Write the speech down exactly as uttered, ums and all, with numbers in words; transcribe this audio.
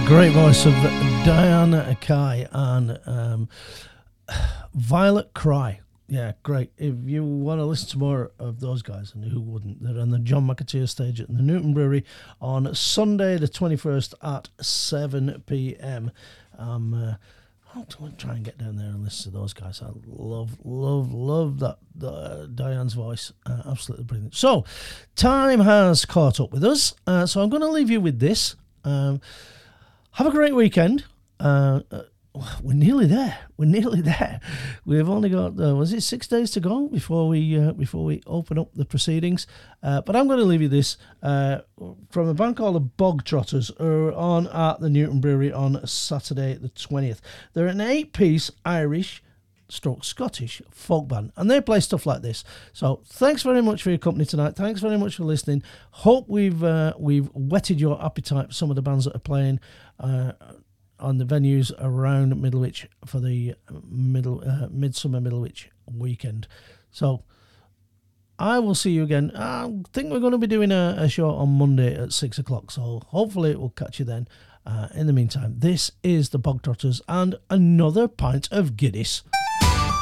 Great voice of Diane Kai and um, Violet Cry. Yeah, great. If you want to listen to more of those guys, and who wouldn't, they're on the John McAteer stage at the Newton Brewery on Sunday the twenty-first at seven p.m. Um, uh, I'll try and get down there and listen to those guys. I love, love, love that uh, Diane's voice. Uh, absolutely brilliant. So, time has caught up with us, uh, so I'm going to leave you with this. Um, have a great weekend. Uh, uh, we're nearly there. We're nearly there. We've only got uh, was it six days to go before we uh, before we open up the proceedings. Uh, but I'm going to leave you this uh, from a band called the Bog Trotters, who are on at the Newton Brewery on Saturday the twentieth. They're an eight-piece Irish stroke Scottish folk band, and they play stuff like this. So thanks very much for your company tonight. Thanks very much for listening. Hope we've uh, we've whetted your appetite for some of the bands that are playing uh, on the venues around Middlewich for the middle uh, Midsummer Middlewich weekend. So I will see you again. I think we're going to be doing a, a show on Monday at six o'clock, so hopefully it will catch you then. Uh, in the meantime, this is the Bog Trotters and another pint of Guinness.